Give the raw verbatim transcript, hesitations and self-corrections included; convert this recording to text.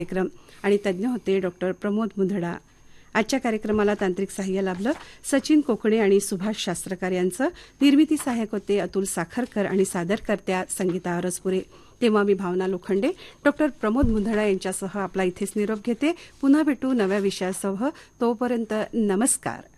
कार्यक्रम आणि तज्ज्ञ होते डॉक्टर प्रमोद मुंदडा. आजच्या कार्यक्रमाला तांत्रिक सहाय्य लाभलं सचिन कोकणे आणि सुभाष शास्त्रकार यांचं. निर्मिती सहाय्यक होते अतुल साखरकर आणि सादरकर्त्या संगीता अरसपुरे. तेव्हा मी भावना लोखंडे डॉक्टर प्रमोद मुंदडा यांच्यासह आपला इथेच निरोप घेते. पुन्हा भेटू नव्या विषयासह. तोपर्यंत नमस्कार.